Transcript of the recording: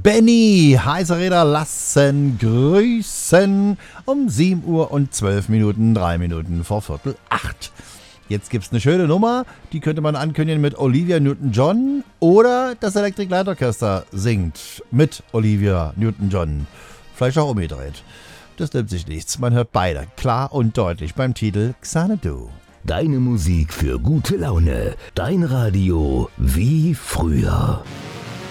Benny, heiße Räder lassen grüßen. Um 7 Uhr und 12 Minuten, 3 Minuten vor 7:45. Jetzt gibt's eine schöne Nummer, die könnte man ankündigen mit Olivia Newton-John oder das Electric Light Orchestra singt mit Olivia Newton-John. Vielleicht auch umgedreht. Das nimmt sich nichts. Man hört beide klar und deutlich beim Titel Xanadu. Deine Musik für gute Laune. Dein Radio wie früher.